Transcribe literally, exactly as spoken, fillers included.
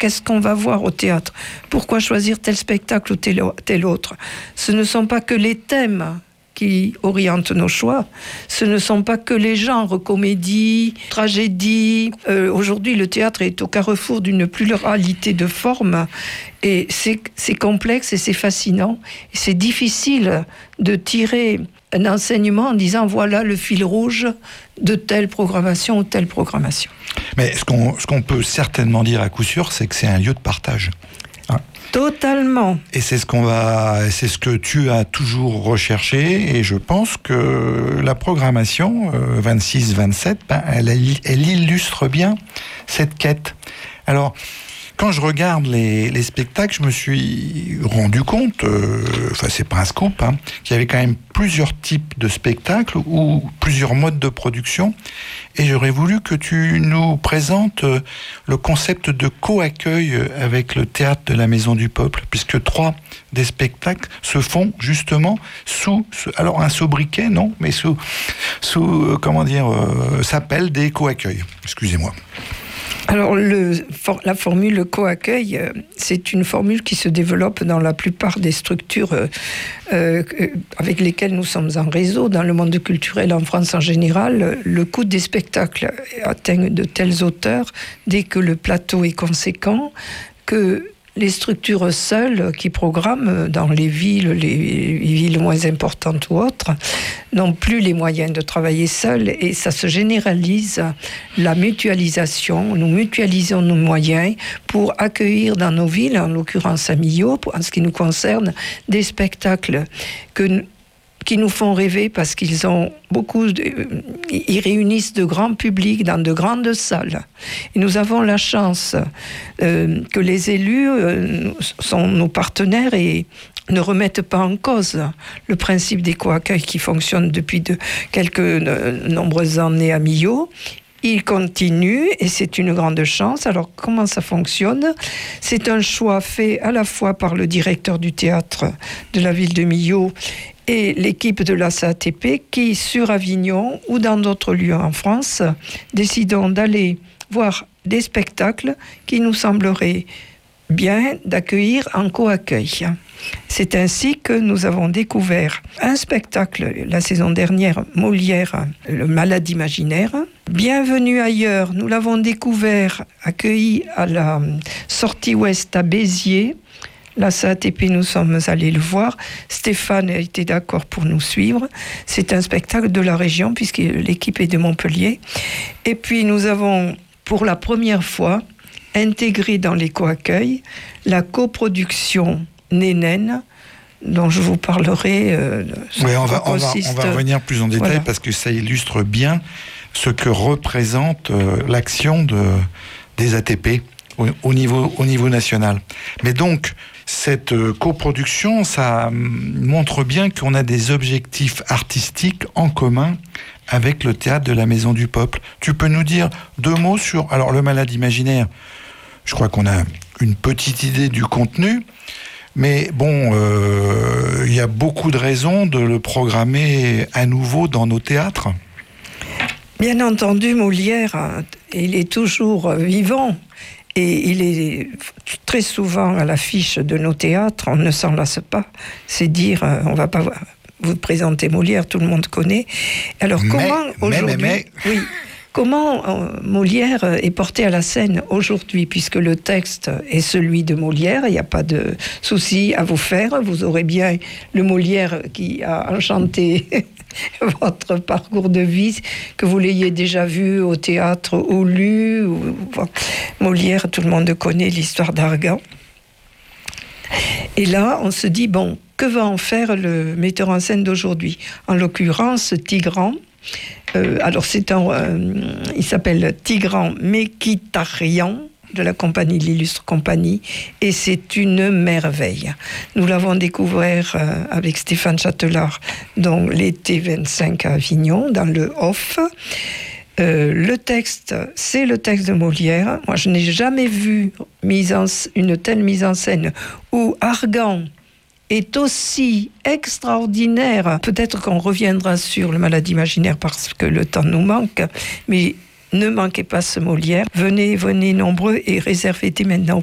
Qu'est-ce qu'on va voir au théâtre? Pourquoi choisir tel spectacle ou tel, tel autre? Ce ne sont pas que les thèmes qui orientent nos choix. Ce ne sont pas que les genres, comédie, tragédie. Euh, aujourd'hui, le théâtre est au carrefour d'une pluralité de formes et c'est, c'est complexe et c'est fascinant. Et c'est difficile de tirer un enseignement en disant voilà le fil rouge de telle programmation ou telle programmation. Mais ce qu'on, ce qu'on peut certainement dire à coup sûr, c'est que c'est un lieu de partage. Hein. Totalement. Et c'est ce qu'on va, c'est ce que tu as toujours recherché. Et je pense que la programmation euh, vingt-six vingt-sept, ben, elle, elle illustre bien cette quête. Alors, quand je regarde les, les spectacles, je me suis rendu compte, euh, enfin c'est pas un scoop, hein, qu'il y avait quand même plusieurs types de spectacles ou plusieurs modes de production. Et j'aurais voulu que tu nous présentes le concept de co-accueil avec le théâtre de la Maison du Peuple, puisque trois des spectacles se font justement sous, alors un sobriquet, non, mais sous, sous comment dire, euh, s'appelle des co-accueils. Excusez-moi. Alors, le, for, la formule co-accueil, euh, c'est une formule qui se développe dans la plupart des structures euh, euh, avec lesquelles nous sommes en réseau. Dans le monde culturel en France en général, le coût des spectacles atteint de telles hauteurs dès que le plateau est conséquent que les structures seules qui programment dans les villes, les villes moins importantes ou autres, n'ont plus les moyens de travailler seules et ça se généralise la mutualisation. Nous mutualisons nos moyens pour accueillir dans nos villes, en l'occurrence à Millau, en ce qui nous concerne, des spectacles que qui nous font rêver parce qu'ils ont beaucoup de, ils réunissent de grands publics dans de grandes salles. Et nous avons la chance euh, que les élus euh, sont nos partenaires et ne remettent pas en cause le principe des co-accueils qui fonctionne depuis de quelques euh, nombreuses années à Millau. Il continue et c'est une grande chance. Alors, comment ça fonctionne? C'est un choix fait à la fois par le directeur du théâtre de la ville de Millau et l'équipe de la S A T P qui, sur Avignon ou dans d'autres lieux en France, décident d'aller voir des spectacles qui nous sembleraient bien d'accueillir en co-accueil. C'est ainsi que nous avons découvert un spectacle la saison dernière, Molière, Le Malade imaginaire. Bienvenue ailleurs, nous l'avons découvert, accueilli à la sortie ouest à Béziers. La S A T P, nous sommes allés le voir. Stéphane a été d'accord pour nous suivre. C'est un spectacle de la région, puisque l'équipe est de Montpellier. Et puis, nous avons, pour la première fois, intégré dans les co-accueils la coproduction Nénène, dont je vous parlerai. Euh, oui, on va, on, va, on va revenir plus en détail, voilà. Parce que ça illustre bien ce que représente euh, l'action de, des A T P au, au, niveau, au niveau national. Mais donc, cette euh, coproduction, ça montre bien qu'on a des objectifs artistiques en commun avec le théâtre de la Maison du Peuple. Tu peux nous dire deux mots sur... Alors, Le Malade imaginaire, je crois qu'on a une petite idée du contenu, mais bon, euh, il y a beaucoup de raisons de le programmer à nouveau dans nos théâtres. Bien entendu, Molière, il est toujours vivant. Et il est très souvent à l'affiche de nos théâtres, on ne s'en lasse pas. C'est dire, on ne va pas vous présenter Molière, tout le monde connaît. Alors mais, comment aujourd'hui... Mais, mais, oui, comment euh, Molière est porté à la scène aujourd'hui, puisque le texte est celui de Molière, il n'y a pas de souci à vous faire, vous aurez bien le Molière qui a enchanté votre parcours de vie, que vous l'ayez déjà vu au théâtre ou lu. Ou... Molière, tout le monde connaît l'histoire d'Argan. Et là, on se dit, bon, que va en faire le metteur en scène d'aujourd'hui? En l'occurrence, Tigran. Euh, alors, c'est un, euh, il s'appelle Tigran Mekhitaryan, de la compagnie, l'illustre compagnie, et c'est une merveille. Nous l'avons découvert euh, avec Stéphane Châtelard dans l'été vingt-cinq à Avignon, dans le Off. Euh, le texte, c'est le texte de Molière. Moi, je n'ai jamais vu mise en, une telle mise en scène où Argan est aussi extraordinaire. Peut-être qu'on reviendra sur Le Malade imaginaire parce que le temps nous manque, mais ne manquez pas ce Molière. Venez, venez nombreux et réservez dès maintenant